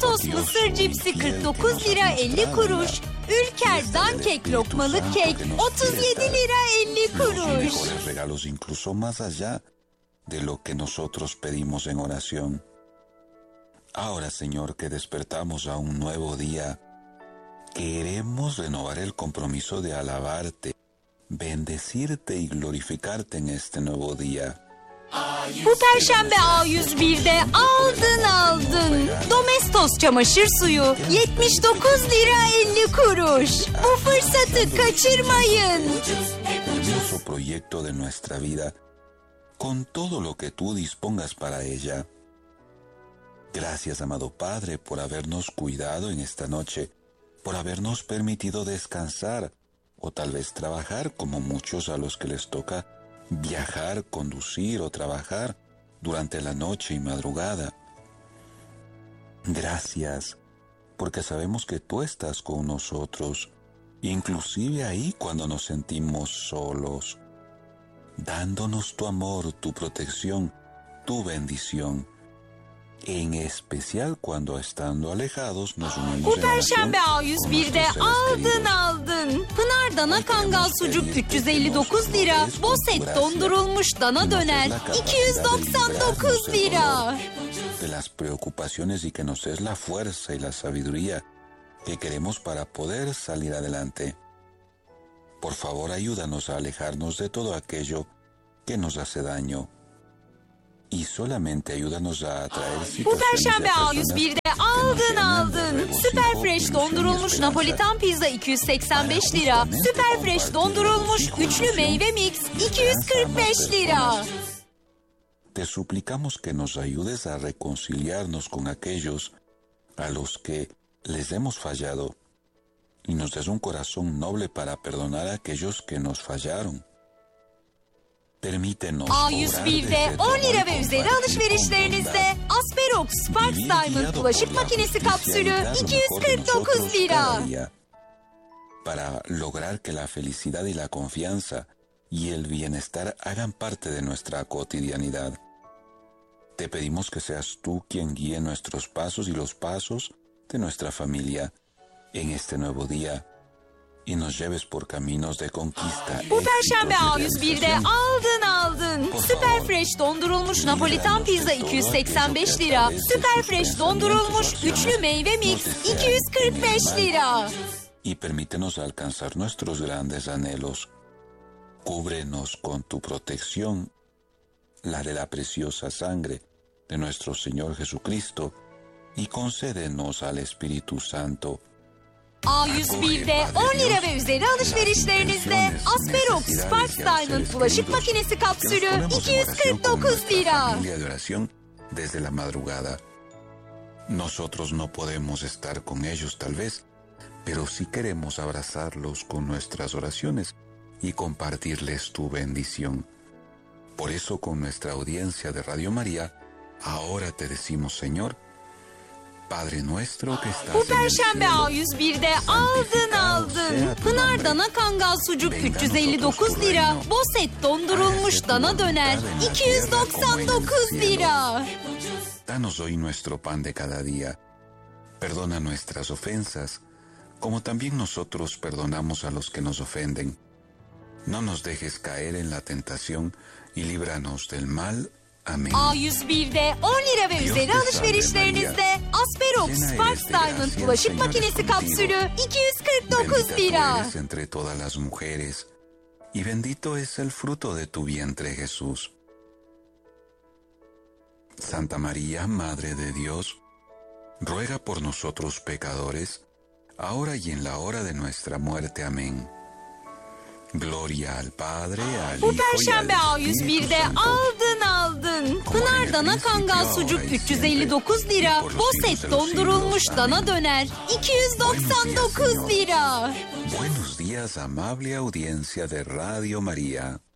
Doritos mısır cipsi 49 lira 50 kuruş. Ülker Dankek lokmalık kek 37 lira 50 kuruş. Regalos incluso más allá de lo que nosotros pedimos en oración. Ahora, Señor, que despertamos a un nuevo día, queremos renovar el compromiso de alabarte, bendecirte y glorificarte en este nuevo día. Bu Perşembe A101'de aldın. Domestos çamaşır suyu 79 lira 50 kuruş. Bu fırsatı kaçırmayın. Hermoso proyecto de nuestra vida, con todo lo que tú dispongas para ella. Gracias, amado Padre, por habernos cuidado en esta noche, por habernos permitido descansar o tal vez trabajar como muchos a los que les toca viajar, conducir o trabajar durante la noche y madrugada. Gracias, porque sabemos que tú estás con nosotros, inclusive ahí cuando nos sentimos solos, dándonos tu amor, tu protección, tu bendición. En especial cuando estando alejados nos unimos Bu en oración Perşembe con A101'de nuestros seres aldın. Pınar Dana Kangal sucuk 359 lira. Boset dondurulmuş dana döner 299 lira. de las preocupaciones y que nos des la fuerza y la sabiduría que queremos para poder salir adelante. Por favor, ayúdanos a alejarnos de todo aquello que nos hace daño. Y solamente ayúdanos a atraer Bu situaciones Perşembe y a personas A101'de aldın. Süper Fresh dondurulmuş Napolitan pizza 285 lira. Süper Fresh dondurulmuş üçlü meyve mix 245 lira. Te suplicamos que nos ayudes a reconciliarnos con aquellos a los que les hemos fallado y nos des un corazón noble para perdonar a aquellos que nos fallaron. Permítenos A101'de 10 lira ve üzeri alışverişlerinizde Asperox Sparks Diamond bulaşık makinesi kapsülü 249 lira. Para lograr que la felicidad y la confianza y el bienestar hagan parte de nuestra cotidianidad. Te pedimos que seas tú quien guíe nuestros pasos y los pasos de nuestra familia en este nuevo día y nos lleves por caminos de conquista. Bu Perşembe A101'de aldın. Süper Fresh dondurulmuş Napolitan pizza 285 lira. Süper Fresh dondurulmuş üçlü meyve mix 245 lira. Y permítenos alcanzar nuestros grandes anhelos. Cúbrenos con tu protección, la de la preciosa sangre de nuestro Señor Jesucristo, y concédenos al Espíritu Santo. A101'de 10 lira ve üzeri alışverişlerinizde Asperox Sparks Diamond bulaşık makinesi kapsülü 249 lira. De oración desde la madrugada. Nosotros no podemos estar con ellos tal vez, pero sí queremos abrazarlos con nuestras oraciones y compartirles tu bendición. Por eso con nuestra audiencia de Radio María, ahora te decimos, Señor, Padre nuestro que estás Bu en el Perşembe cielo, A101'de aldın. Pınar Dana Kangal sucuk 359 lira. Boset dondurulmuş dana döner 299 lira. Danos hoy nuestro pan de cada día. Perdona nuestras ofensas, como también nosotros perdonamos a los que nos ofenden. No nos dejes caer en la tentación y líbranos del mal. Amén. A101'de 10 lira ve üzeri alışverişlerinizde Asperox Sparks Diamond bulaşık makinesi kapsülü 249 lira. Eres entre todas las mujeres y bendito es el fruto de tu vientre, Jesús. Santa María, Madre de Dios, ruega por nosotros pecadores, ahora y en la hora de nuestra muerte. Amén. Gloria al Padre, al Bu Hijo y Perşembe al Espíritu A101'de Santo. aldın. Pınar Dana Kangal sucuk 359 lira. Boset dondurulmuş dana döner 299 lira. Buenos días, amable audiencia de Radio María.